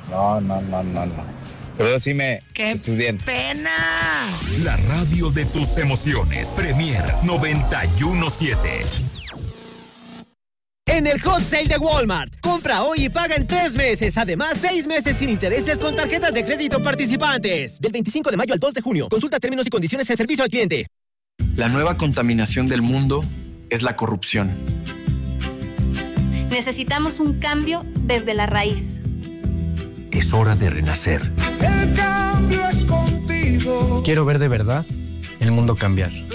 No. Pero sí me ¡Qué estudié. pena! La radio de tus emociones. Premier 91.7. En el Hot Sale de Walmart, compra hoy y paga en 3 meses. Además, 6 meses sin intereses con tarjetas de crédito participantes. Del 25 de mayo al 2 de junio. Consulta términos y condiciones en servicio al cliente. La nueva contaminación del mundo es la corrupción. Necesitamos un cambio desde la raíz. Es hora de renacer. El cambio es contigo. Quiero ver de verdad el mundo cambiar.